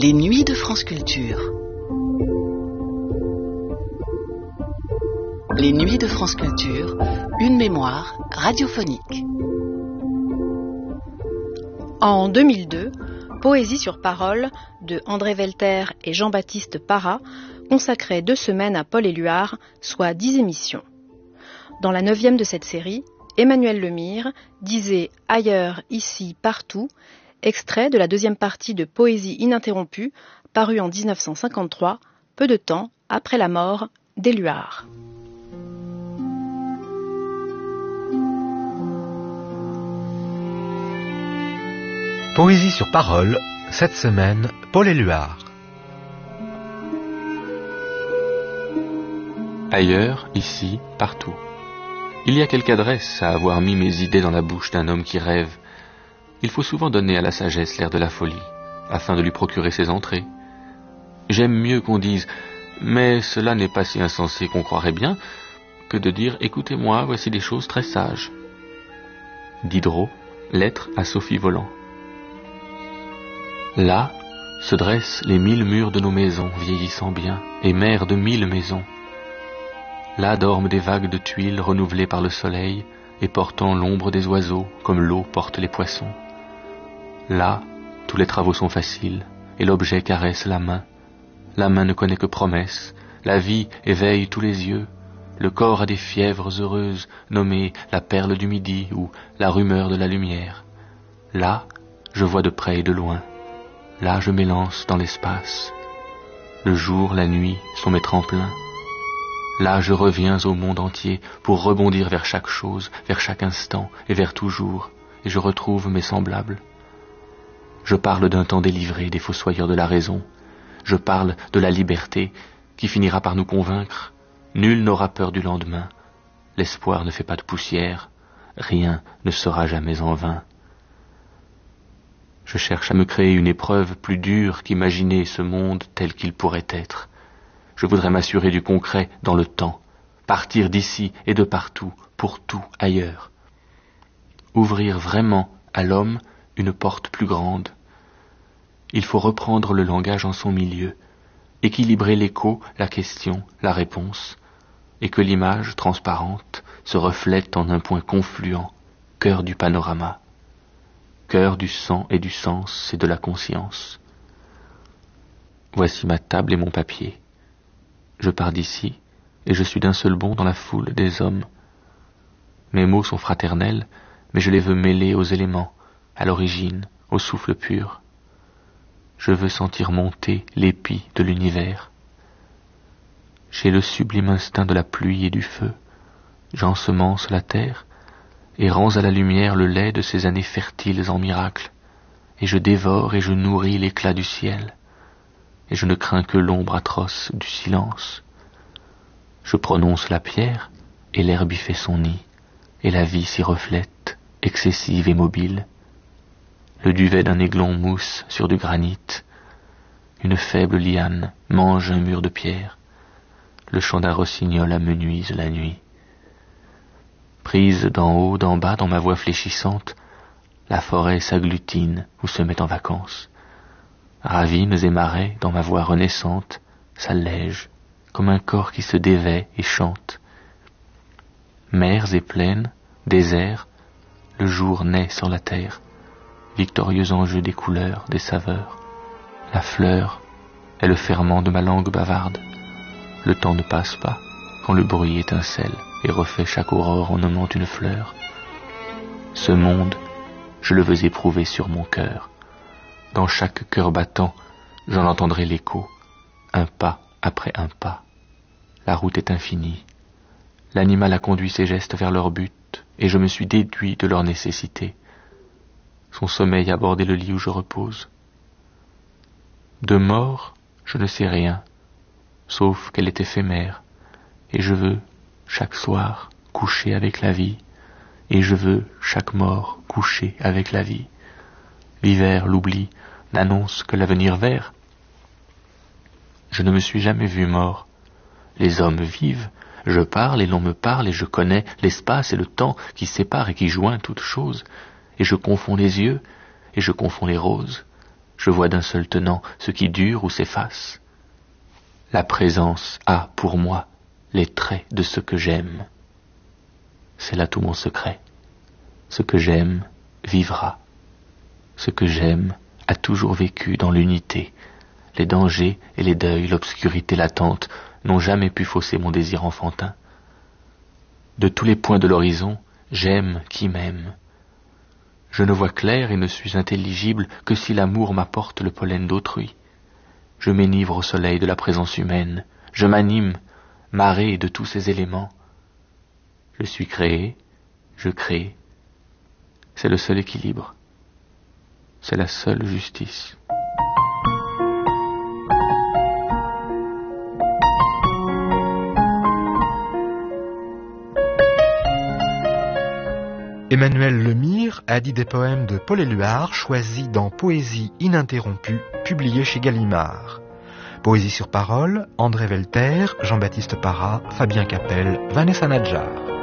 Les nuits de France Culture. Les nuits de France Culture, une mémoire radiophonique. En 2002, Poésie sur parole de André Velter et Jean-Baptiste Parra consacrait 2 semaines à Paul Éluard, soit 10 émissions. Dans la 9e de cette série, Emmanuel Lemire disait « Ailleurs, ici, partout », extrait de la 2e partie de Poésie ininterrompue, parue en 1953, peu de temps après la mort d'Éluard. Poésie sur parole, cette semaine, Paul Éluard. Ailleurs, ici, partout. Il y a quelque adresse à avoir mis mes idées dans la bouche d'un homme qui rêve. Il faut souvent donner à la sagesse l'air de la folie, afin de lui procurer ses entrées. J'aime mieux qu'on dise « mais cela n'est pas si insensé qu'on croirait bien » que de dire « écoutez-moi, voici des choses très sages ». Diderot, lettre à Sophie Volant. Là se dressent les 1000 murs de nos maisons, vieillissant bien, et mères de 1000 maisons. Là dorment des vagues de tuiles renouvelées par le soleil et portant l'ombre des oiseaux, comme l'eau porte les poissons. Là, tous les travaux sont faciles, et l'objet caresse la main. La main ne connaît que promesses, la vie éveille tous les yeux. Le corps a des fièvres heureuses, nommées la perle du midi ou la rumeur de la lumière. Là, je vois de près et de loin. Là, je m'élance dans l'espace. Le jour, la nuit sont mes tremplins. Là, je reviens au monde entier pour rebondir vers chaque chose, vers chaque instant et vers toujours, et je retrouve mes semblables. Je parle d'un temps délivré des fossoyeurs de la raison. Je parle de la liberté qui finira par nous convaincre. Nul n'aura peur du lendemain. L'espoir ne fait pas de poussière. Rien ne sera jamais en vain. Je cherche à me créer une épreuve plus dure qu'imaginer ce monde tel qu'il pourrait être. Je voudrais m'assurer du concret dans le temps, partir d'ici et de partout, pour tout ailleurs. Ouvrir vraiment à l'homme une porte plus grande. Il faut reprendre le langage en son milieu, équilibrer l'écho, la question, la réponse, et que l'image transparente se reflète en un point confluent, cœur du panorama. Cœur du sang et du sens et de la conscience. Voici ma table et mon papier. Je pars d'ici, et je suis d'un seul bond dans la foule des hommes. Mes mots sont fraternels, mais je les veux mêler aux éléments, à l'origine, au souffle pur. Je veux sentir monter l'épi de l'univers. J'ai le sublime instinct de la pluie et du feu. J'ensemence la terre, et rends à la lumière le lait de ces années fertiles en miracles, et je dévore et je nourris l'éclat du ciel, et je ne crains que l'ombre atroce du silence. Je prononce la pierre, et l'herbe y fait son nid, et la vie s'y reflète, excessive et mobile. Le duvet d'un aiglon mousse sur du granit, une faible liane mange un mur de pierre, le chant d'un rossignol amenuise la nuit. Prise d'en haut, d'en bas, dans ma voix fléchissante, la forêt s'agglutine ou se met en vacances. Ravines et marais, dans ma voix renaissante, s'allègent, comme un corps qui se dévait et chante. Mers et plaines, déserts, le jour naît sur la terre, victorieux enjeu des couleurs, des saveurs. La fleur est le ferment de ma langue bavarde. Le temps ne passe pas, quand le bruit étincelle et refait chaque aurore en nommant une fleur. Ce monde, je le veux éprouver sur mon cœur. Dans chaque cœur battant, j'en entendrai l'écho, un pas après un pas. La route est infinie. L'animal a conduit ses gestes vers leur but, et je me suis déduit de leur nécessité. Son sommeil a bordé le lit où je repose. De mort, je ne sais rien, sauf qu'elle est éphémère, et je veux, chaque soir, coucher avec la vie, et je veux, chaque mort, coucher avec la vie. L'hiver, l'oubli, n'annonce que l'avenir vert. Je ne me suis jamais vu mort. Les hommes vivent, je parle et l'on me parle et je connais l'espace et le temps qui séparent et qui joint toutes choses, et je confonds les yeux et je confonds les roses. je vois d'un seul tenant ce qui dure ou s'efface. La présence a, pour moi, les traits de ce que j'aime. C'est là tout mon secret. Ce que j'aime vivra. Ce que j'aime a toujours vécu dans l'unité. Les dangers et les deuils, l'obscurité latente n'ont jamais pu fausser mon désir enfantin. De tous les points de l'horizon, j'aime qui m'aime. Je ne vois clair et ne suis intelligible que si l'amour m'apporte le pollen d'autrui. Je m'enivre au soleil de la présence humaine, je m'anime, marée de tous ces éléments. Je suis créé, je crée. C'est le seul équilibre. C'est la seule justice. Emmanuel Lemire a dit des poèmes de Paul Éluard choisis dans Poésie ininterrompue, publié chez Gallimard. Poésie sur parole, André Velter, Jean-Baptiste Parra, Fabien Capel, Vanessa Nadjar.